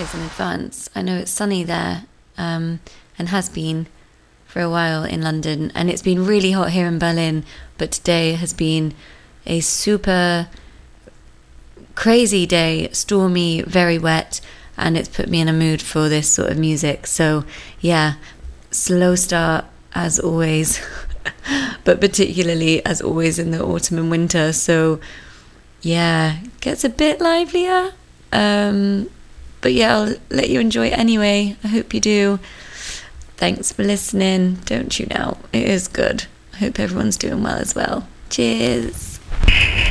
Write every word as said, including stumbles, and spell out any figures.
apologise in advance. I know it's sunny there, um, and has been for a while in London, and it's been really hot here in Berlin, but today has been a super crazy day, stormy, very wet, and it's put me in a mood for this sort of music. So yeah, slow start as always, but particularly as always in the autumn and winter. So yeah, gets a bit livelier. Um, but yeah, I'll let you enjoy it anyway. I hope you do. Thanks for listening. Don't tune out. It is good. I hope everyone's doing well as well. Cheers.